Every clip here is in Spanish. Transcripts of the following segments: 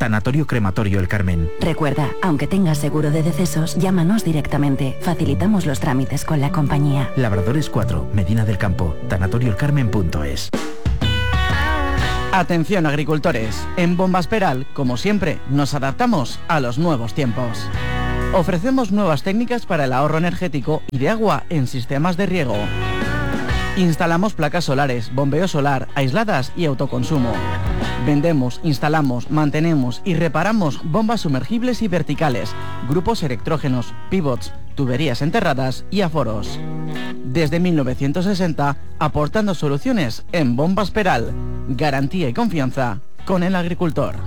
Tanatorio Crematorio El Carmen. Recuerda, aunque tengas seguro de decesos, llámanos directamente. Facilitamos los trámites con la compañía. Labradores 4, Medina del Campo, tanatorioelcarmen.es. Atención agricultores, en Bombas Peral, como siempre, nos adaptamos a los nuevos tiempos. Ofrecemos nuevas técnicas para el ahorro energético y de agua en sistemas de riego. Instalamos placas solares, bombeo solar, aisladas y autoconsumo. Vendemos, instalamos, mantenemos y reparamos bombas sumergibles y verticales, grupos electrógenos, pivots, tuberías enterradas y aforos. Desde 1960, aportando soluciones en Bombas Peral. Garantía y confianza con el agricultor.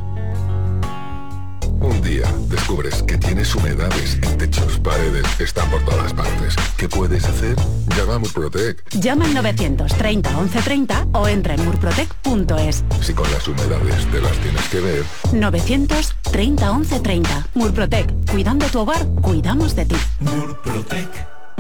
Un día descubres que tienes humedades en techos, paredes, están por todas partes. ¿Qué puedes hacer? Llama a Murprotec. Llama al 930 1130 o entra en murprotec.es. Si con las humedades te las tienes que ver. 930 1130. Murprotec. Cuidando tu hogar, cuidamos de ti. Murprotec.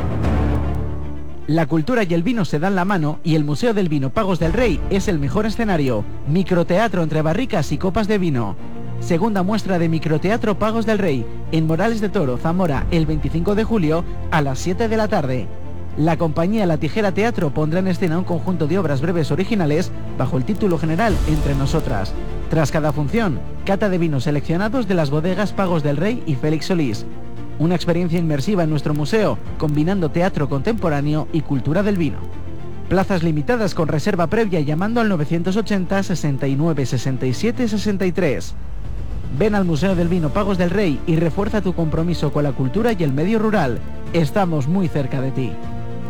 La cultura y el vino se dan la mano y el Museo del Vino Pagos del Rey es el mejor escenario. Microteatro entre barricas y copas de vino. Segunda muestra de Microteatro Pagos del Rey, en Morales de Toro, Zamora, el 25 de julio a las 7 de la tarde. La compañía La Tijera Teatro pondrá en escena un conjunto de obras breves originales bajo el título general Entre Nosotras. Tras cada función, cata de vinos seleccionados de las bodegas Pagos del Rey y Félix Solís. Una experiencia inmersiva en nuestro museo, combinando teatro contemporáneo y cultura del vino. Plazas limitadas con reserva previa llamando al 980 69 67 63. Ven al Museo del Vino Pagos del Rey y refuerza tu compromiso con la cultura y el medio rural. Estamos muy cerca de ti.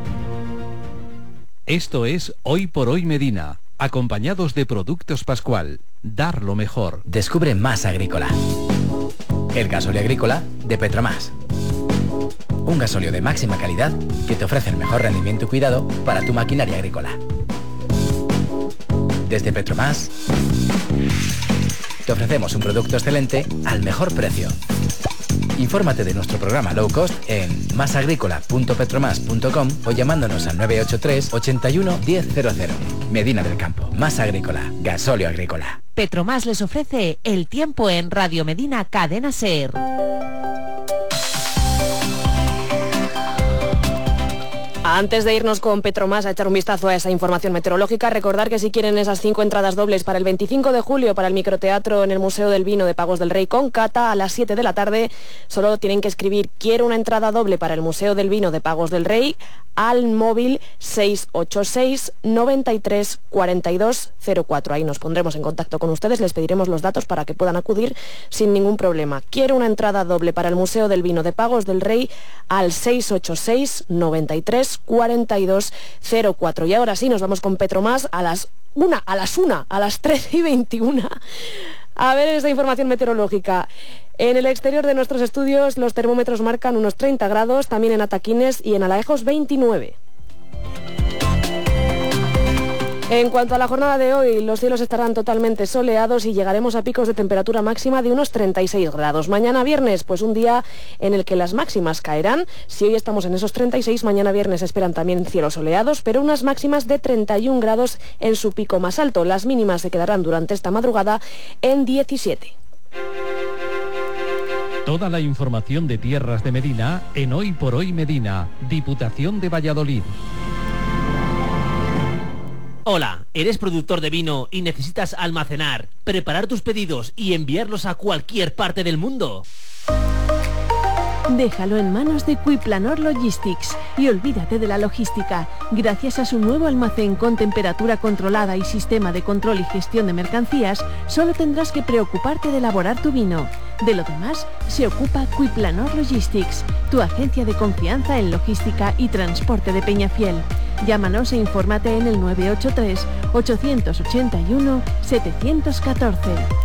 Esto es Hoy por Hoy Medina, acompañados de Productos Pascual. Dar lo mejor. Descubre Más Agrícola. El gasóleo agrícola de Petromás. Un gasóleo de máxima calidad que te ofrece el mejor rendimiento y cuidado para tu maquinaria agrícola. Desde Petromás te ofrecemos un producto excelente al mejor precio. Infórmate de nuestro programa Low Cost en masagricola.petromas.com o llamándonos al 983 81 1000. Medina del Campo. Más Agrícola. Gasóleo agrícola. Petromás les ofrece el tiempo en Radio Medina Cadena SER. Antes de irnos con Petromás a echar un vistazo a esa información meteorológica, recordar que si quieren esas 5 entradas dobles para el 25 de julio para el microteatro en el Museo del Vino de Pagos del Rey con cata a las 7 de la tarde, solo tienen que escribir quiero una entrada doble para el Museo del Vino de Pagos del Rey al móvil 686 93 42 04. Ahí nos pondremos en contacto con ustedes, les pediremos los datos para que puedan acudir sin ningún problema. Quiero una entrada doble para el Museo del Vino de Pagos del Rey al 686 93 42 04. Y ahora sí, nos vamos con Petromás a las 13:21. A ver esta información meteorológica. En el exterior de nuestros estudios los termómetros marcan unos 30 grados, también en Ataquines y en Alaejos 29. En cuanto a la jornada de hoy, los cielos estarán totalmente soleados y llegaremos a picos de temperatura máxima de unos 36 grados. Mañana viernes, pues un día en el que las máximas caerán. Si hoy estamos en esos 36, mañana viernes esperan también cielos soleados, pero unas máximas de 31 grados en su pico más alto. Las mínimas se quedarán durante esta madrugada en 17. Toda la información de tierras de Medina en Hoy por Hoy Medina, Diputación de Valladolid. Hola, ¿eres productor de vino y necesitas almacenar, preparar tus pedidos y enviarlos a cualquier parte del mundo? Déjalo en manos de Quiplanor Logistics y olvídate de la logística. Gracias a su nuevo almacén con temperatura controlada y sistema de control y gestión de mercancías, solo tendrás que preocuparte de elaborar tu vino. De lo demás, se ocupa Quiplanor Logistics, tu agencia de confianza en logística y transporte de Peñafiel. Llámanos e infórmate en el 983 881 714.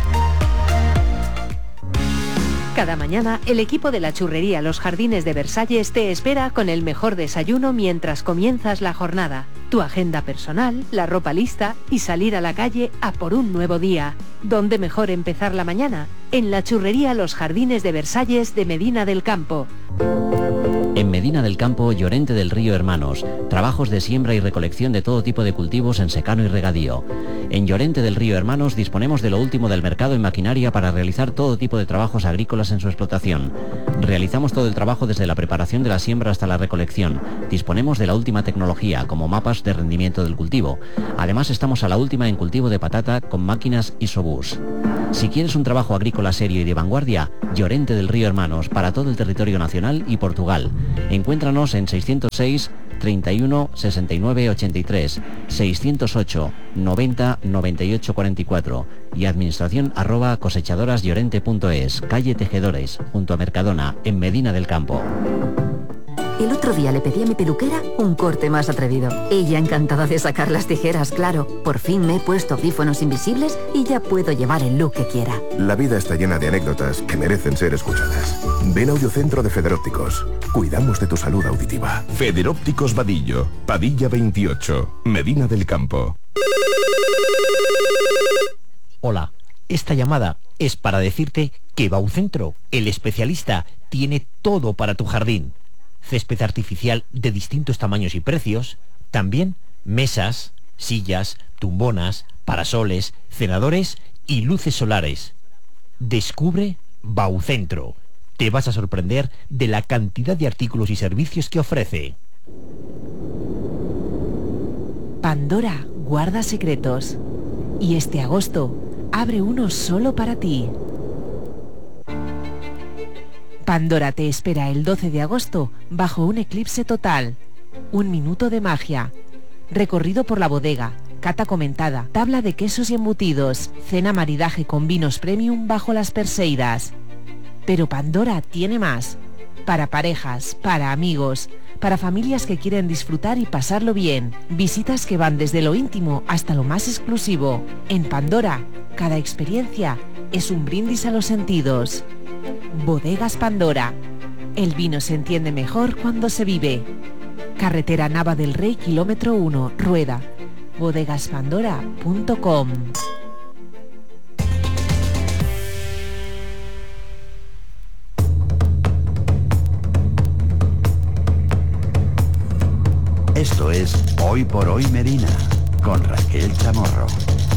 Cada mañana, el equipo de la churrería Los Jardines de Versalles te espera con el mejor desayuno mientras comienzas la jornada, tu agenda personal, la ropa lista y salir a la calle a por un nuevo día. ¿Dónde mejor empezar la mañana? En la churrería Los Jardines de Versalles de Medina del Campo. En Medina del Campo, Llorente del Río Hermanos. Trabajos de siembra y recolección de todo tipo de cultivos en secano y regadío. En Llorente del Río Hermanos disponemos de lo último del mercado en maquinaria para realizar todo tipo de trabajos agrícolas en su explotación. Realizamos todo el trabajo desde la preparación de la siembra hasta la recolección. Disponemos de la última tecnología, como mapas de rendimiento del cultivo. Además, estamos a la última en cultivo de patata con máquinas Isobus. Si quieres un trabajo agrícola serio y de vanguardia, Llorente del Río Hermanos, para todo el territorio nacional y Portugal. Encuéntranos en 606 31 69 83, 608 90 98 44 y administración@cosechadorasllorente.es, calle Tejedores, junto a Mercadona, en Medina del Campo. El otro día le pedí a mi peluquera un corte más atrevido. Ella encantada de sacar las tijeras, claro. Por fin me he puesto audífonos invisibles y ya puedo llevar el look que quiera. La vida está llena de anécdotas que merecen ser escuchadas. Ven a Audiocentro de Federópticos. Cuidamos de tu salud auditiva. Federópticos Vadillo, Padilla 28, Medina del Campo. Hola, esta llamada es para decirte que Baucentro, el especialista, tiene todo para tu jardín. Césped artificial de distintos tamaños y precios, también mesas, sillas, tumbonas, parasoles, cenadores y luces solares. Descubre Baucentro. Te vas a sorprender de la cantidad de artículos y servicios que ofrece. Pandora guarda secretos. Y este agosto abre uno solo para ti. Pandora te espera el 12 de agosto bajo un eclipse total. 1 minuto de magia. Recorrido por la bodega, cata comentada, tabla de quesos y embutidos, cena maridaje con vinos premium bajo las Perseidas. Pero Pandora tiene más. Para parejas, para amigos, para familias que quieren disfrutar y pasarlo bien. Visitas que van desde lo íntimo hasta lo más exclusivo. En Pandora, cada experiencia es un brindis a los sentidos. Bodegas Pandora. El vino se entiende mejor cuando se vive. Carretera Nava del Rey, kilómetro 1, Rueda. bodegaspandora.com. Esto es Hoy por Hoy Medina, con Raquel Chamorro.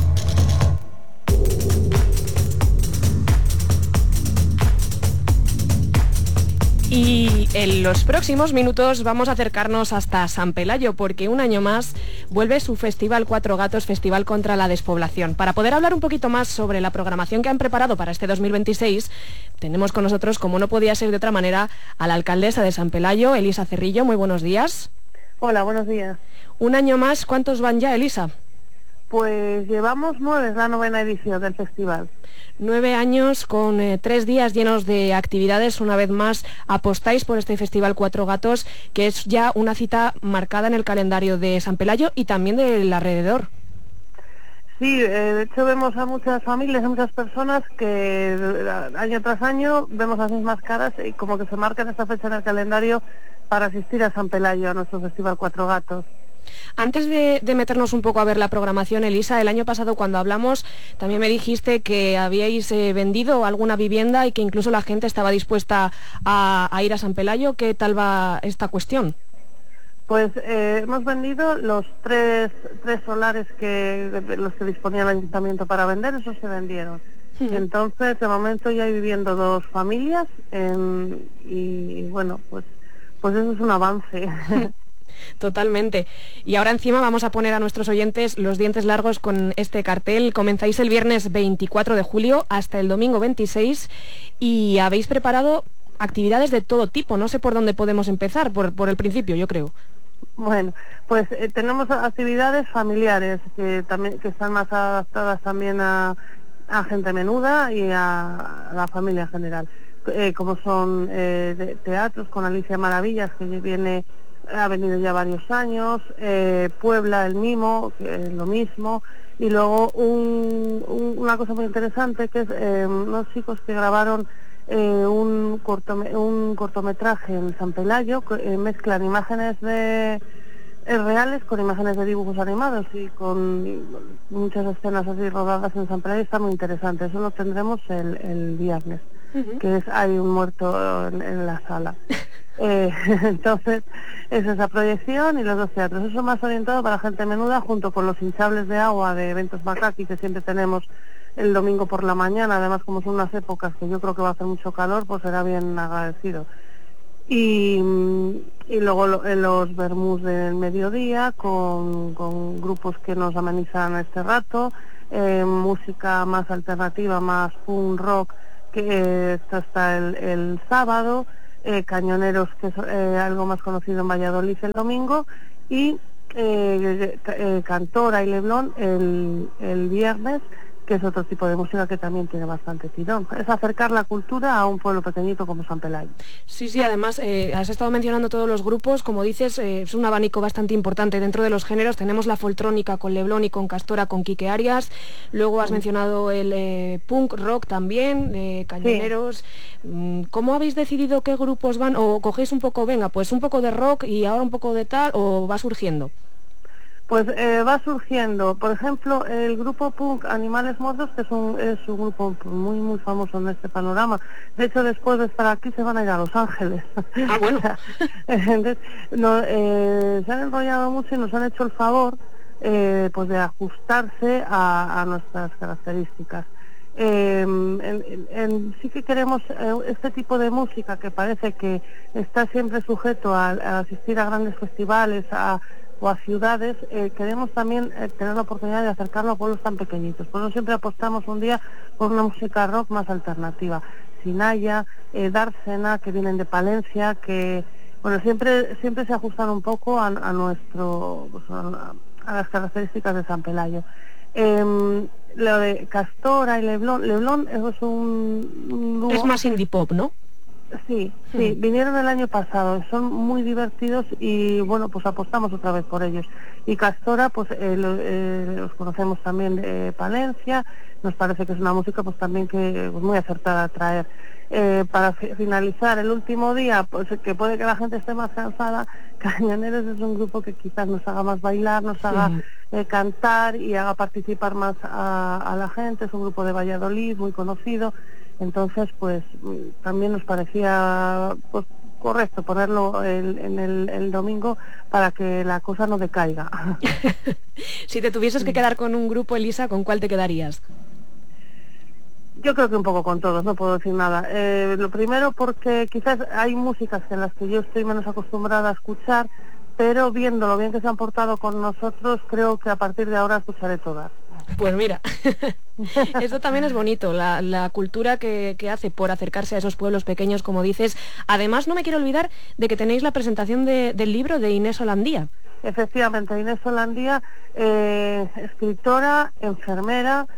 Y en los próximos minutos vamos a acercarnos hasta San Pelayo, porque un año más vuelve su Festival Cuatro Gatos, Festival contra la Despoblación. Para poder hablar un poquito más sobre la programación que han preparado para este 2026, tenemos con nosotros, como no podía ser de otra manera, a la alcaldesa de San Pelayo, Elisa Cerrillo. Muy buenos días. Hola, buenos días. Un año más, ¿cuántos van ya, Elisa? Pues llevamos 9, es la 9ª edición del festival. 9 años con 3 días llenos de actividades. Una vez más apostáis por este Festival Cuatro Gatos, que es ya una cita marcada en el calendario de San Pelayo y también del alrededor. Sí, de hecho vemos a muchas familias, a muchas personas que año tras año vemos las mismas caras y como que se marcan esta fecha en el calendario para asistir a San Pelayo, a nuestro Festival Cuatro Gatos. Antes de meternos un poco a ver la programación, Elisa, el año pasado cuando hablamos también me dijiste que habíais vendido alguna vivienda y que incluso la gente estaba dispuesta a ir a San Pelayo. ¿Qué tal va esta cuestión? Pues hemos vendido los tres solares los que disponía el ayuntamiento para vender, esos se vendieron. Entonces, de momento ya hay viviendo 2 familias y bueno, pues eso es un avance. Totalmente. Y ahora encima vamos a poner a nuestros oyentes los dientes largos con este cartel. Comenzáis el viernes 24 de julio hasta el domingo 26 y habéis preparado actividades de todo tipo. No sé por dónde podemos empezar, por el principio, yo creo. Bueno, pues tenemos actividades familiares que están más adaptadas también a gente menuda y a la familia en general. Como son teatros con Alicia Maravillas, que ha venido ya varios años, Puebla el Mimo, que es lo mismo, y luego una cosa muy interesante que es unos chicos que grabaron un cortometraje en San Pelayo, mezclan imágenes reales con imágenes de dibujos animados y con muchas escenas así rodadas en San Pelayo. Está muy interesante, eso lo tendremos el viernes, que hay un muerto en la sala. Entonces es esa proyección y los 2 teatros. Eso más orientado para gente menuda, junto con los hinchables de agua de Eventos Macaki que siempre tenemos el domingo por la mañana. Además, como son unas épocas que yo creo que va a hacer mucho calor, pues será bien agradecido. Y luego los vermús del mediodía con grupos que nos amenizan este rato, música más alternativa, más punk rock, que esto está el sábado, Cañoneros, que es algo más conocido en Valladolid, el domingo, y Cantora y Leblon el viernes, que es otro tipo de música que también tiene bastante tirón. Es acercar la cultura a un pueblo pequeñito como San Pelayo. Sí, además has estado mencionando todos los grupos, como dices, es un abanico bastante importante dentro de los géneros. Tenemos la foltrónica con Leblon y con Castora, con Quique Arias, luego has mencionado el punk rock también, Cañoneros. Sí. ¿Cómo habéis decidido qué grupos van? ¿O cogéis un poco, venga, pues un poco de rock y ahora un poco de tal, o va surgiendo? Pues va surgiendo, por ejemplo, el grupo punk Animales Muertos, que es un grupo muy muy famoso en este panorama. De hecho, después de estar aquí se van a ir a Los Ángeles. Ah, bueno. Entonces, se han enrollado mucho y nos han hecho el favor pues de ajustarse a nuestras características. Sí que queremos este tipo de música que parece que está siempre sujeto a asistir a grandes festivales, o a ciudades. Queremos también tener la oportunidad de acercarlo a pueblos tan pequeñitos. Por eso siempre apostamos un día por una música rock más alternativa. Sinaya, Dársena, que vienen de Palencia, que bueno, siempre se ajustan un poco a nuestro, pues, a las características de San Pelayo. Lo de Castora y Leblon es un dúo. Es más indie pop, ¿no? Sí, vinieron el año pasado, son muy divertidos y bueno, pues apostamos otra vez por ellos. Y Castora, pues los conocemos también de Palencia, nos parece que es una música pues también que pues, muy acertada a traer. Para finalizar el último día, pues que puede que la gente esté más cansada, Cañoneros es un grupo que quizás nos haga más bailar, nos haga cantar y haga participar más a la gente. Es un grupo de Valladolid muy conocido. Entonces, pues también nos parecía pues, correcto ponerlo en el domingo para que la cosa no decaiga. Si te tuvieses que quedar con un grupo, Elisa, ¿con cuál te quedarías? Yo creo que un poco con todos, no puedo decir nada. Lo primero porque quizás hay músicas en las que yo estoy menos acostumbrada a escuchar, pero viendo lo bien que se han portado con nosotros, creo que a partir de ahora escucharé todas. Pues mira, eso también es bonito, la cultura que hace por acercarse a esos pueblos pequeños, como dices. Además, no me quiero olvidar de que tenéis la presentación del libro de Inés Holandía. Efectivamente, Inés Holandía, escritora, enfermera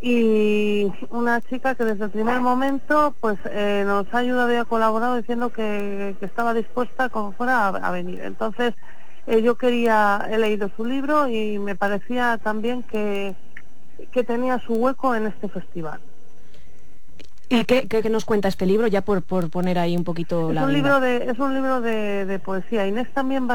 y una chica que desde el primer momento pues nos ha ayudado y ha colaborado diciendo que estaba dispuesta como fuera a venir. Entonces, yo he leído su libro y me parecía también que tenía su hueco en este festival. ¿Y qué nos cuenta este libro, ya por poner ahí un poquito la vida? Es un libro de poesía. Inés también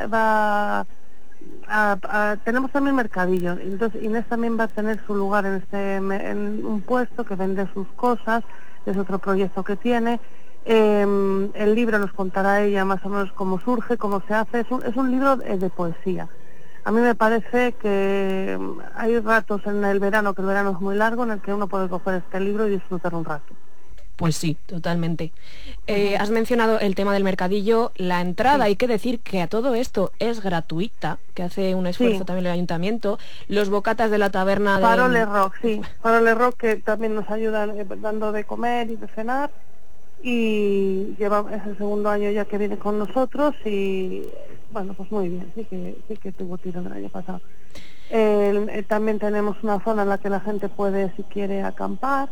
tenemos también mercadillo, entonces Inés también va a tener su lugar en un puesto que vende sus cosas, es otro proyecto que tiene. El libro nos contará ella más o menos cómo surge, cómo se hace. Es un libro de poesía. A mí me parece que hay ratos en el verano, que el verano es muy largo, en el que uno puede coger este libro y disfrutar un rato. Pues sí, totalmente. Has mencionado el tema del mercadillo, la entrada, hay que decir que a todo esto es gratuita, que hace un esfuerzo también el ayuntamiento. Los bocatas de la taberna de... Parole Rock, Parole Rock, que también nos ayudan dando de comer y de cenar, y es el segundo año ya que viene con nosotros y bueno, pues muy bien, sí que tuvo tiro el año pasado. También tenemos una zona en la que la gente puede, si quiere, acampar.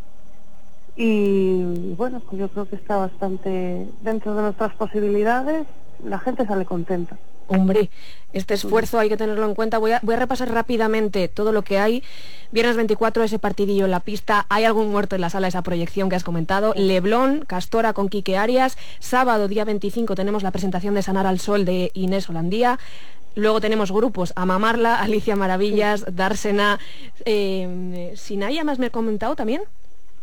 Y bueno, pues yo creo que está bastante dentro de nuestras posibilidades, la gente sale contenta. Hombre, este esfuerzo hay que tenerlo en cuenta. Voy a repasar rápidamente todo lo que hay. Viernes 24, ese partidillo en la pista. Hay algún muerto en la sala, esa proyección que has comentado. Leblon, Castora con Quique Arias. Sábado, día 25, tenemos la presentación de Sanar al Sol de Inés Holandía. Luego tenemos grupos, Amamarla, Alicia Maravillas, Dársena, Sinaya, ¿más me he comentado también?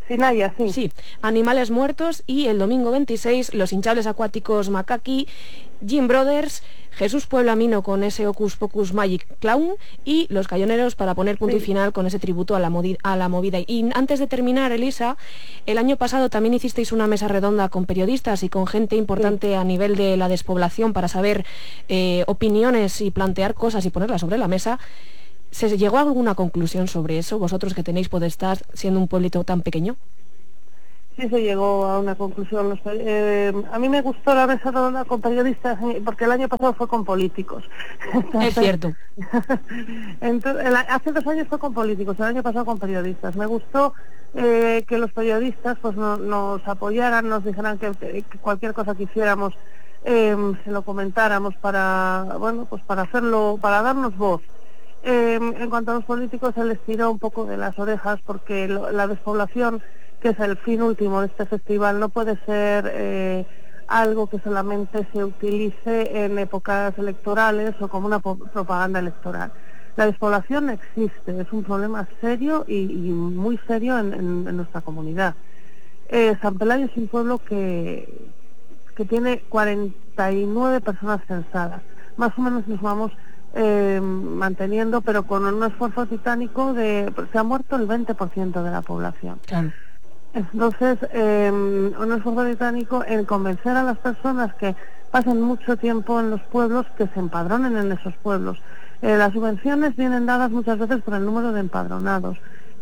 Sinaya, sí. Sí, Animales Muertos y el domingo 26 Los Hinchables Acuáticos Macaki, Jim Brothers, Jesús Puebla Mino con ese Hocus Pocus Magic Clown y Los Cayoneros para poner punto y final con ese tributo a la movida. Y antes de terminar, Elisa, el año pasado también hicisteis una mesa redonda con periodistas y con gente importante a nivel de la despoblación para saber opiniones y plantear cosas y ponerlas sobre la mesa. ¿Se llegó a alguna conclusión sobre eso, vosotros que tenéis Podestad siendo un pueblito tan pequeño? Sí, se llegó a una conclusión. A mí me gustó la mesa redonda con periodistas porque el año pasado fue con políticos. Es cierto. Entonces, hace 2 años fue con políticos, el año pasado con periodistas. Me gustó que los periodistas pues nos apoyaran, nos dijeran que cualquier cosa que hiciéramos se lo comentáramos para hacerlo, para darnos voz. En cuanto a los políticos, se les tiró un poco de las orejas porque la despoblación, que es el fin último de este festival, no puede ser algo que solamente se utilice en épocas electorales o como una propaganda electoral. La despoblación existe, es un problema serio y muy serio en nuestra comunidad. San Pelayo es un pueblo que tiene 49 personas censadas. Más o menos nos vamos manteniendo, pero con un esfuerzo titánico se ha muerto el 20% de la población. Claro. Entonces, un esfuerzo titánico en convencer a las personas que pasen mucho tiempo en los pueblos, que se empadronen en esos pueblos. Las subvenciones vienen dadas muchas veces por el número de empadronados.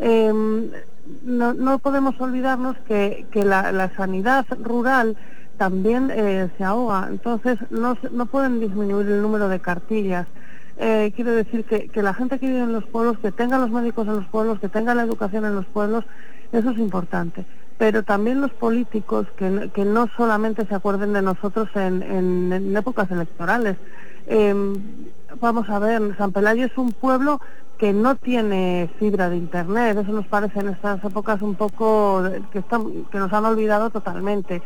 No podemos olvidarnos que la sanidad rural también se ahoga, entonces no pueden disminuir el número de cartillas. Quiero decir que la gente que vive en los pueblos, que tenga los médicos en los pueblos, que tenga la educación en los pueblos, eso es importante. Pero también los políticos que no solamente se acuerden de nosotros en épocas electorales. Vamos a ver, San Pelayo es un pueblo que no tiene fibra de internet, eso nos parece en estas épocas un poco que nos han olvidado totalmente.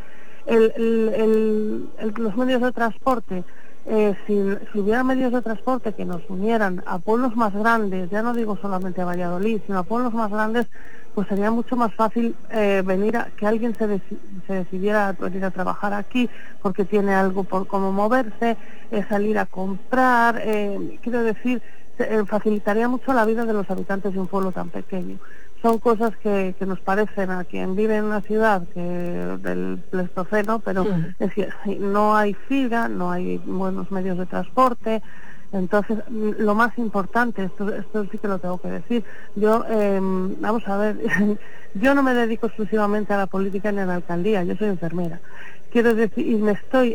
Los medios de transporte, si hubiera medios de transporte que nos unieran a pueblos más grandes, ya no digo solamente a Valladolid, sino a pueblos más grandes, pues sería mucho más fácil que alguien se decidiera a venir a trabajar aquí porque tiene algo por cómo moverse, salir a comprar, quiero decir, facilitaría mucho la vida de los habitantes de un pueblo tan pequeño. Son cosas que nos parecen a quien vive en una ciudad del Pleistoceno, pero es que no hay fibra, no hay buenos medios de transporte. Entonces, lo más importante, esto sí que lo tengo que decir, vamos a ver, yo no me dedico exclusivamente a la política ni a la alcaldía, yo soy enfermera. Quiero decir, y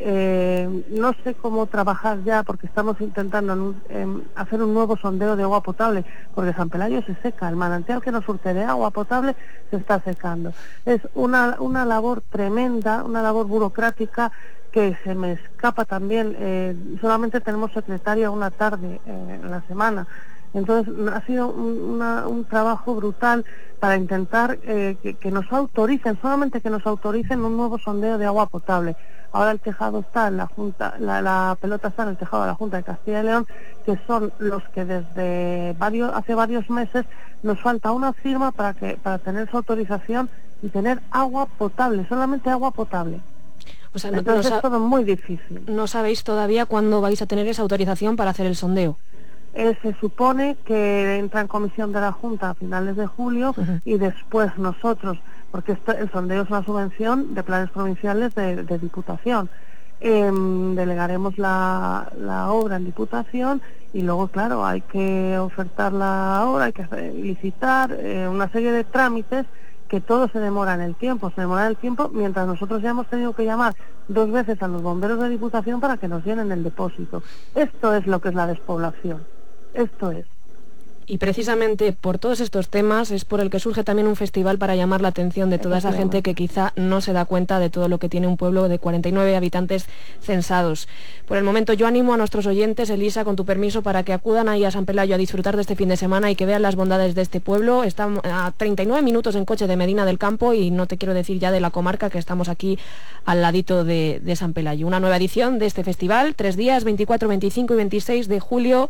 no sé cómo trabajar ya, porque estamos intentando hacer un nuevo sondeo de agua potable, porque San Pelayo se seca, el manantial que nos surte de agua potable se está secando. Es una labor tremenda, una labor burocrática que se me escapa también. Solamente tenemos secretaria una tarde en la semana. Entonces ha sido un trabajo brutal para intentar que nos autoricen, solamente que nos autoricen un nuevo sondeo de agua potable. Ahora el tejado está en la Junta, la pelota está en el tejado de la Junta de Castilla y León, que son los que desde hace varios meses nos falta una firma para tener su autorización y tener agua potable, solamente agua potable. O sea, entonces es todo muy difícil. ¿No sabéis todavía cuándo vais a tener esa autorización para hacer el sondeo? Se supone que entra en comisión de la Junta a finales de julio y después nosotros, porque el sondeo es una subvención de planes provinciales de Diputación. Delegaremos la obra en Diputación y luego, claro, hay que ofertar la obra, hay que licitar, una serie de trámites que todo se demora en el tiempo, mientras nosotros ya hemos tenido que llamar 2 veces a los bomberos de Diputación para que nos llenen el depósito. Esto es lo que es la despoblación. Esto es. Y precisamente por todos estos temas es por el que surge también un festival para llamar la atención de toda esa gente que quizá no se da cuenta de todo lo que tiene un pueblo de 49 habitantes censados. Por el momento yo animo a nuestros oyentes, Elisa, con tu permiso, para que acudan ahí a San Pelayo a disfrutar de este fin de semana y que vean las bondades de este pueblo. Están a 39 minutos en coche de Medina del Campo y no te quiero decir ya de la comarca, que estamos aquí al ladito de San Pelayo. Una nueva edición de este festival, 3 días, 24, 25 y 26 de julio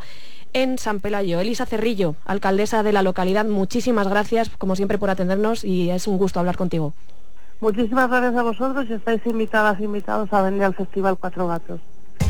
en San Pelayo. Elisa Cerrillo, alcaldesa de la localidad, muchísimas gracias, como siempre, por atendernos y es un gusto hablar contigo. Muchísimas gracias a vosotros y estáis invitados a venir al Festival Cuatro Gatos.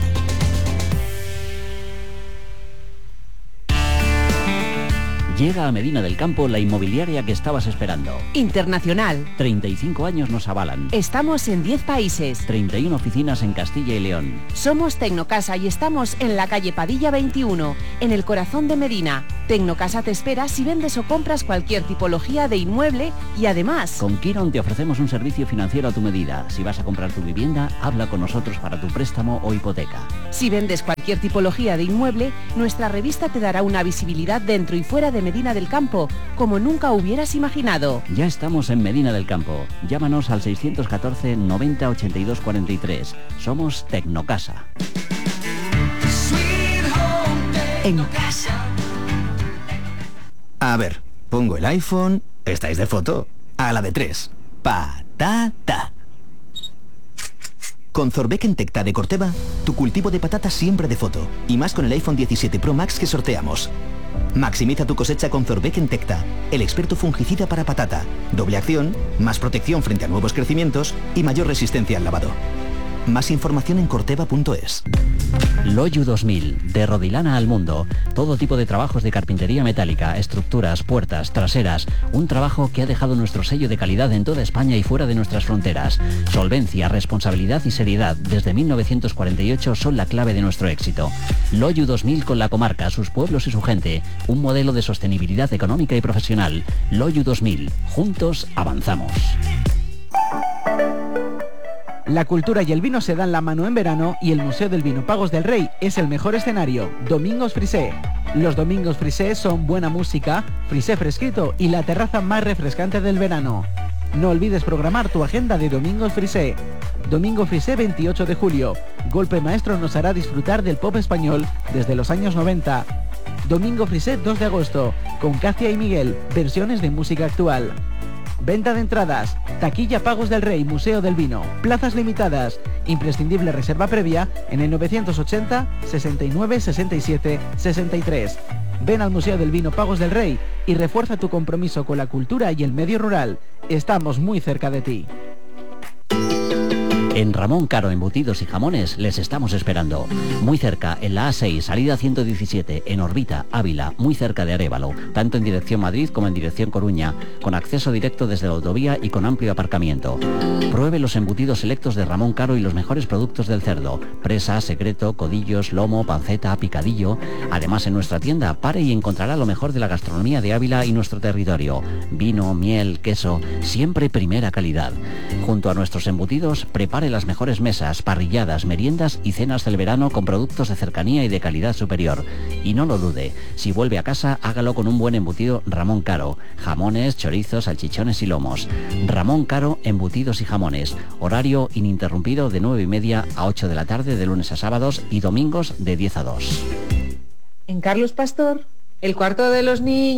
Llega a Medina del Campo la inmobiliaria que estabas esperando. Internacional. 35 años nos avalan. Estamos en 10 países. 31 oficinas en Castilla y León. Somos Tecnocasa y estamos en la calle Padilla 21, en el corazón de Medina. Tecnocasa te espera si vendes o compras cualquier tipología de inmueble y además... Con Quiron te ofrecemos un servicio financiero a tu medida. Si vas a comprar tu vivienda, habla con nosotros para tu préstamo o hipoteca. Si vendes cualquier tipología de inmueble, nuestra revista te dará una visibilidad dentro y fuera de Medina del Campo, como nunca hubieras imaginado. Ya estamos en Medina del Campo. Llámanos al 614 90 82 43. Somos Tecnocasa. En casa. A ver, pongo el iPhone, estáis de foto, a la de 3. Patata. Con Zorbeck en Tecta de Corteva, tu cultivo de patatas siempre de foto, y más con el iPhone 17 Pro Max que sorteamos. Maximiza tu cosecha con Zorbeck en Tecta, el experto fungicida para patata. Doble acción, más protección frente a nuevos crecimientos y mayor resistencia al lavado. Más información en corteva.es. Loyu 2000, de Rodilana al mundo. Todo tipo de trabajos de carpintería metálica, estructuras, puertas, traseras. Un trabajo que ha dejado nuestro sello de calidad en toda España y fuera de nuestras fronteras. Solvencia, responsabilidad y seriedad desde 1948 son la clave de nuestro éxito. Loyu 2000 con la comarca, sus pueblos y su gente. Un modelo de sostenibilidad económica y profesional. Loyu 2000. Juntos avanzamos. La cultura y el vino se dan la mano en verano y el Museo del Vino Pagos del Rey es el mejor escenario. Domingos Frisé. Los Domingos Frisé son buena música, frisé fresquito y la terraza más refrescante del verano. No olvides programar tu agenda de Domingos Frisé. Domingo Frisé 28 de julio. Golpe Maestro nos hará disfrutar del pop español desde los años 90. Domingo Frisé 2 de agosto. Con Katia y Miguel, versiones de música actual. Venta de entradas, taquilla Pagos del Rey, Museo del Vino, plazas limitadas, imprescindible reserva previa en el 980 69 67 63. Ven al Museo del Vino Pagos del Rey y refuerza tu compromiso con la cultura y el medio rural. Estamos muy cerca de ti. En Ramón Caro Embutidos y Jamones les estamos esperando. Muy cerca, en la A6, salida 117, en Orbita, Ávila, muy cerca de Arévalo, tanto en dirección Madrid como en dirección Coruña, con acceso directo desde la autovía y con amplio aparcamiento. Pruebe los embutidos selectos de Ramón Caro y los mejores productos del cerdo: presa, secreto, codillos, lomo, panceta, picadillo. Además, en nuestra tienda pare y encontrará lo mejor de la gastronomía de Ávila y nuestro territorio: vino, miel, queso, siempre primera calidad. Junto a nuestros embutidos, prepare las mejores mesas, parrilladas, meriendas y cenas del verano con productos de cercanía y de calidad superior. Y no lo dude, si vuelve a casa, hágalo con un buen embutido Ramón Caro: jamones, chorizos, salchichones y lomos. Ramón Caro Embutidos y Jamones. Horario ininterrumpido de 9:30 a 8 de la tarde de lunes a sábados y domingos de 10 a 2. En Carlos Pastor, el cuarto de los niños.